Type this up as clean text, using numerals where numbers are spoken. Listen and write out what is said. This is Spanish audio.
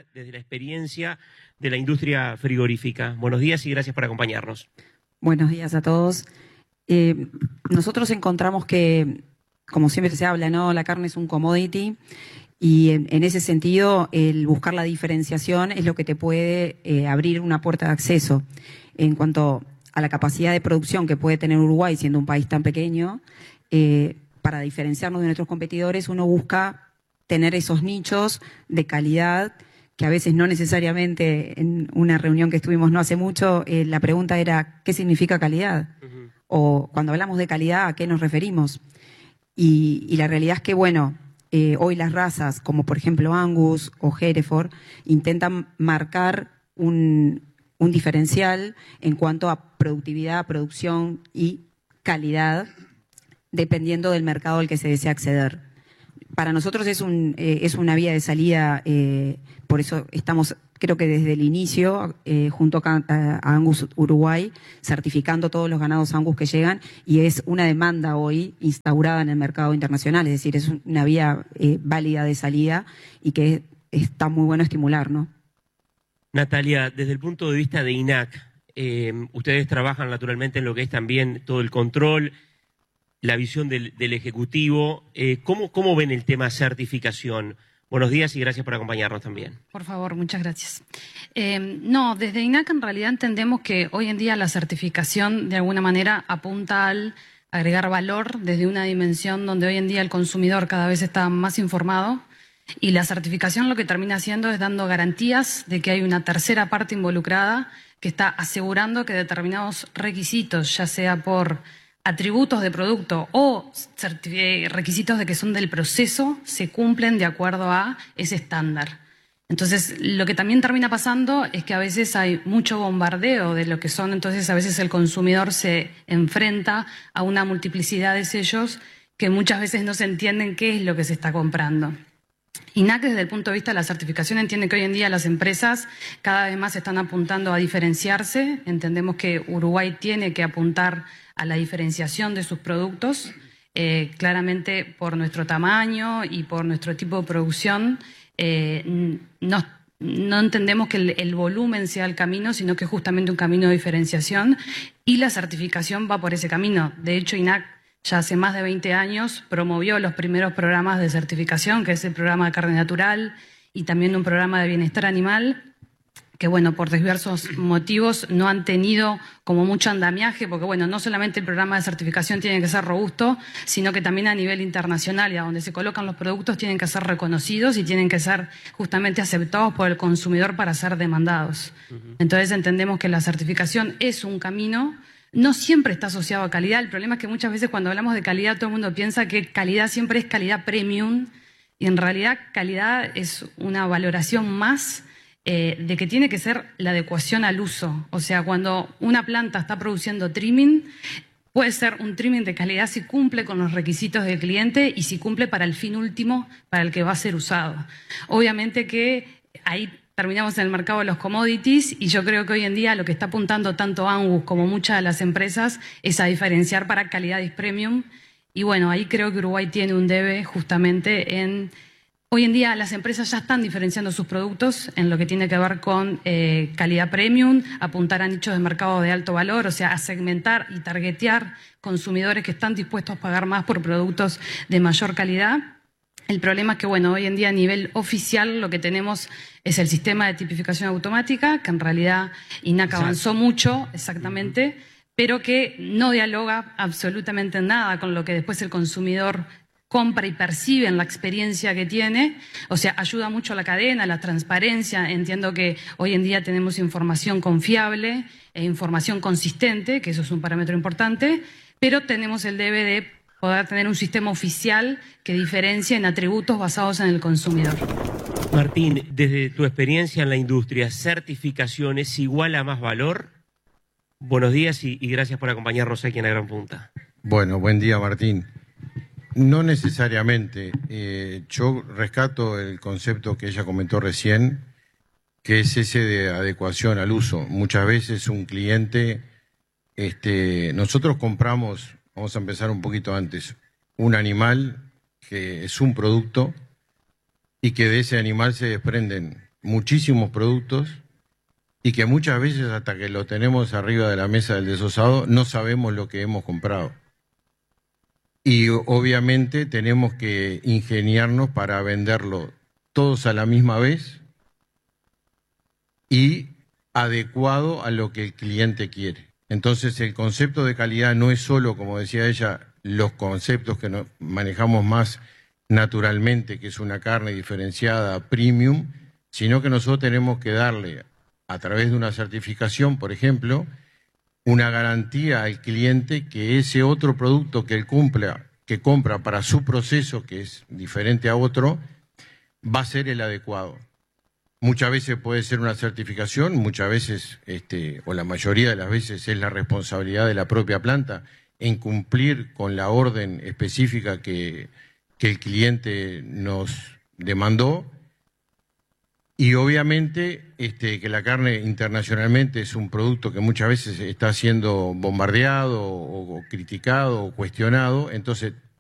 desde la experiencia de la industria frigorífica. Buenos días y gracias por acompañarnos. Buenos días a todos. Nosotros encontramos que, como siempre se habla, ¿no? La carne es un commodity y en ese sentido el buscar la diferenciación es lo que te puede abrir una puerta de acceso. En cuanto a la capacidad de producción que puede tener Uruguay siendo un país tan pequeño, para diferenciarnos de nuestros competidores uno busca tener esos nichos de calidad que a veces no necesariamente. En una reunión que estuvimos no hace mucho, la pregunta era ¿qué significa calidad? O cuando hablamos de calidad, ¿a qué nos referimos? Y la realidad es que, bueno, hoy las razas, como por ejemplo Angus o Hereford, intentan marcar un diferencial en cuanto a productividad, producción y calidad, dependiendo del mercado al que se desea acceder. Para nosotros es una vía de salida, por eso estamos, creo que desde el inicio, junto a Angus Uruguay, certificando todos los ganados Angus que llegan, y es una demanda hoy instaurada en el mercado internacional, es decir, es una vía válida de salida y que está muy bueno estimular, ¿no? Natalia, desde el punto de vista de INAC, ustedes trabajan naturalmente en lo que es también todo el control, la visión del Ejecutivo. ¿Cómo ven el tema certificación? Buenos días y gracias por acompañarnos también. Por favor, muchas gracias. No, desde INAC en realidad entendemos que hoy en día la certificación de alguna manera apunta al agregar valor desde una dimensión donde hoy en día el consumidor cada vez está más informado y la certificación lo que termina haciendo es dando garantías de que hay una tercera parte involucrada que está asegurando que determinados requisitos, ya sea por atributos de producto o requisitos de que son del proceso, se cumplen de acuerdo a ese estándar. Entonces, lo que también termina pasando es que a veces hay mucho bombardeo de lo que son, entonces a veces el consumidor se enfrenta a una multiplicidad de sellos que muchas veces no se entienden qué es lo que se está comprando. INAC, desde el punto de vista de la certificación, entiende que hoy en día las empresas cada vez más están apuntando a diferenciarse. Entendemos que Uruguay tiene que apuntar a la diferenciación de sus productos, claramente por nuestro tamaño y por nuestro tipo de producción. No entendemos que el volumen sea el camino, sino que es justamente un camino de diferenciación y la certificación va por ese camino. De hecho, INAC ya hace más de 20 años promovió los primeros programas de certificación, que es el programa de carne natural y también un programa de bienestar animal, que bueno, por diversos motivos no han tenido como mucho andamiaje, porque bueno, no solamente el programa de certificación tiene que ser robusto, sino que también a nivel internacional y a donde se colocan los productos tienen que ser reconocidos y tienen que ser justamente aceptados por el consumidor para ser demandados. Entonces entendemos que la certificación es un camino. No siempre está asociado a calidad. El problema es que muchas veces cuando hablamos de calidad todo el mundo piensa que calidad siempre es calidad premium y en realidad calidad es una valoración más de que tiene que ser la adecuación al uso. O sea, cuando una planta está produciendo trimming, puede ser un trimming de calidad si cumple con los requisitos del cliente y si cumple para el fin último para el que va a ser usado. Obviamente que ahí terminamos en el mercado de los commodities y yo creo que hoy en día lo que está apuntando tanto Angus como muchas de las empresas es a diferenciar para calidad y premium. Y bueno, ahí creo que Uruguay tiene un debe justamente en... Hoy en día las empresas ya están diferenciando sus productos en lo que tiene que ver con calidad premium, apuntar a nichos de mercado de alto valor, o sea, a segmentar y targetear consumidores que están dispuestos a pagar más por productos de mayor calidad. El problema es que, bueno, hoy en día a nivel oficial lo que tenemos es el sistema de tipificación automática, que en realidad INAC avanzó mucho, exactamente, pero que no dialoga absolutamente nada con lo que después el consumidor compra y percibe en la experiencia que tiene. O sea, ayuda mucho a la cadena, a la transparencia. Entiendo que hoy en día tenemos información confiable e información consistente, que eso es un parámetro importante, pero tenemos el debe de poder tener un sistema oficial que diferencie en atributos basados en el consumidor. Martín, desde tu experiencia en la industria, ¿certificación es igual a más valor? Buenos días y gracias por acompañarnos aquí en La Gran Punta. Bueno, buen día, Martín. No necesariamente. Yo rescato el concepto que ella comentó recién, que es ese de adecuación al uso. Muchas veces un cliente, nosotros compramos, vamos a empezar un poquito antes, un animal que es un producto y que de ese animal se desprenden muchísimos productos y que muchas veces hasta que lo tenemos arriba de la mesa del desosado no sabemos lo que hemos comprado. Y obviamente tenemos que ingeniarnos para venderlo todos a la misma vez y adecuado a lo que el cliente quiere. Entonces el concepto de calidad no es solo, como decía ella, los conceptos que manejamos más naturalmente, que es una carne diferenciada, premium, sino que nosotros tenemos que darle, a través de una certificación, por ejemplo, una garantía al cliente que ese otro producto que él compra para su proceso, que es diferente a otro, va a ser el adecuado. Muchas veces puede ser una certificación, muchas veces, o la mayoría de las veces, es la responsabilidad de la propia planta en cumplir con la orden específica que el cliente nos demandó. Y obviamente que la carne internacionalmente es un producto que muchas veces está siendo bombardeado o criticado o cuestionado, entonces